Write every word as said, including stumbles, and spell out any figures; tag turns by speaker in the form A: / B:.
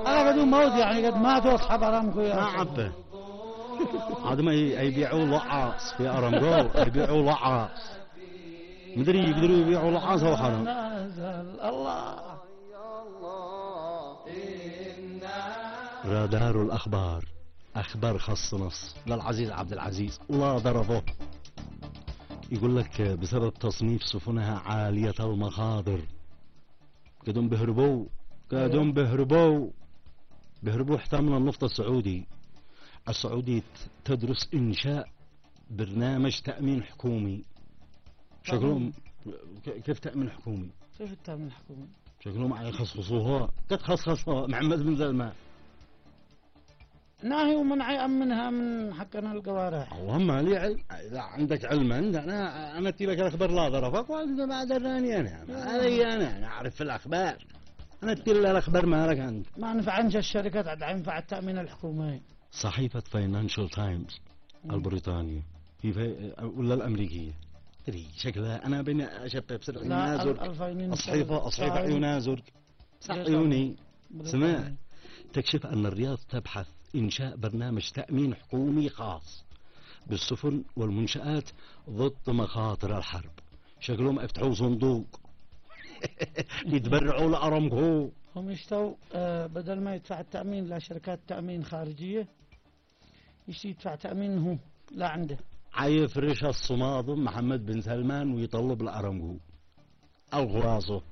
A: أنا قد موت يعني قد ماتوا أصحاب أرامكو يا
B: ما عبه هذا ما يبيعوا لعاص في أرامكو يبيعوا لعاص مدري يقدروا يبيعوا لعاص أو حرام
A: نزل الله.
B: رادار الأخبار أخبار خاص نص للعزيز عبد العزيز الله ضربه. يقول لك بسبب تصنيف سفنها عالية المخاطر قدهم بهربوا قدهم بهربوا بهربوا حتى من النفط السعودي. السعودية تدرس إنشاء برنامج تأمين حكومي. شكلهم كيف تأمين حكومي؟
A: كيف التأمين الحكومي؟
B: شكلهم يخصصوها قد خصصوها محمد بن سلمان
A: ناهي ومنع يأمنها من حقنا القوارع.
B: اللهم لي علم إذا عندك علم أنت أنا أنا أتي لك الأخبار لا ظرفك وأنت ما دراني أنا علي أنا أنا أعرف في الأخبار أنا أتي لك الأخبار ما لك أنت.
A: ما نفعنش الشركات عاد ينفع التأمين الحكومي.
B: صحيفة فاينانشال تايمز البريطانية هي في ولا الأمريكية تري شكلها أنا بين أشبه بسرعة ينازل الصحيفة الصحيفة عيونها زرق صح عيوني سمع تكشف أن الرياض تبحث إنشاء برنامج تأمين حكومي خاص بالسفن والمنشآت ضد مخاطر الحرب. شكلهم يفتحوا صندوق يتبرعوا لأرامكو.
A: هم يشتوا آه بدل ما يدفع التأمين لشركات تأمين خارجية يشتي يدفع تأمين هو لا عنده.
B: عيفرش الصماض محمد بن سلمان ويطلب لأرامكو الغراصه